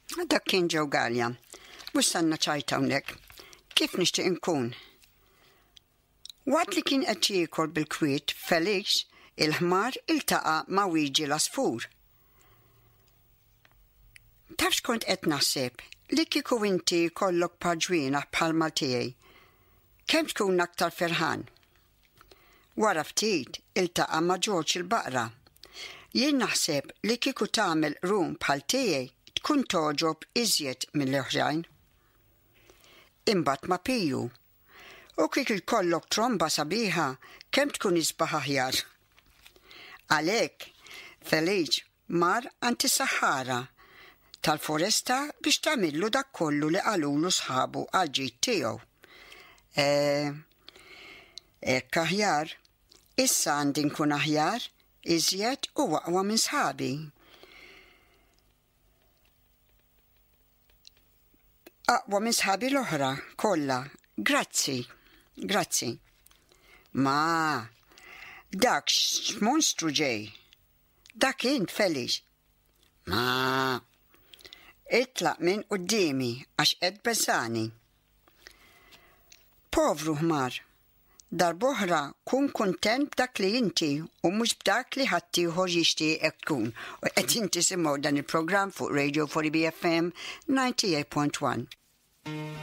Dak kien Joe Gallia. Wissanna ċajta hawnhekk. Kif nixtieq inkun? Waqt li kien qed jiekol bil-kwiet Felix, il-ħmar iltaqa' ma' Wieġi l-Asfur. Tafx kont qed naħseb li kieku inti kollok paġwina bħalma tiegħi. Kemm tkun aktar ferħan? Wara ftit iltaqa' ma' George il-Baqra. Jien naħseb li kieku tagħmel rum bħal tiegħi tkun toġob iżjed mill-oħrajn. Imbagħad ma' Piju. U kif ikollok tromba sabiħa kemm tkun isbaħ aħjar. Għalhekk Felix mar anti Sahara tal-foresta biex tagħmillu dak kollu li qalulu sħabu għal ġid tiegħu. Hekk aħjar, issa għandi nkun aħjar, iżjed u aqwa minn sħabi. Aqwa minn sħabi l-oħra kollha. Grazzi. Ma, dak x'monstru ġej. Dak kien Felix. Ma, itlaq minn qudiemi għax qed beżani. Povru ħmar, darb'oħra kun kuntent b'dak li inti u mhux b'dak li ħadd ieħor jixtieq tkun. U qed inti simgħu dan il-programm fuq Radio 4 BFM 98.1.